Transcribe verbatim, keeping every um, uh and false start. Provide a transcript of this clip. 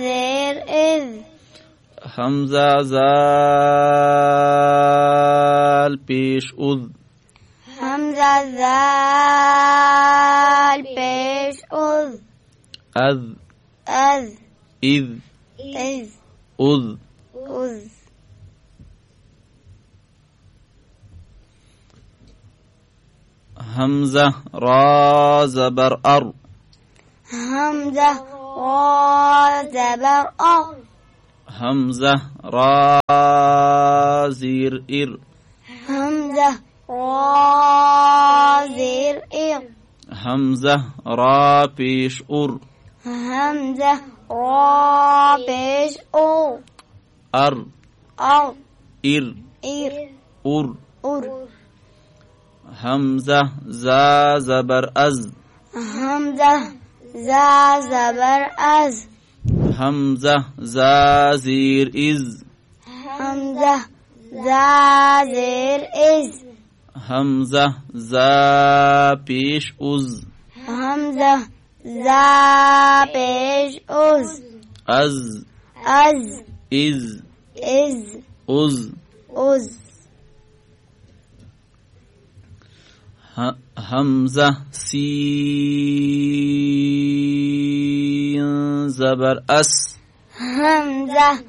زير إذ همزة زال پیش اذ همزة زال پیش اذ اذ اذ اذ اذ اذ اذ همزة را زبر ار همزة را زبر أ همزة را زیر ار همزة را زير إر همزة را پیش ار همزة را پیش أو ار أر ار إر ار أر همزة زا زبر از همزة زا زبر از همزة زا زیر از همزة زا زير إز همزة زا پیش از همزة زا پیش أز از از از إز از أز ه- همزة سین زبر اس همزة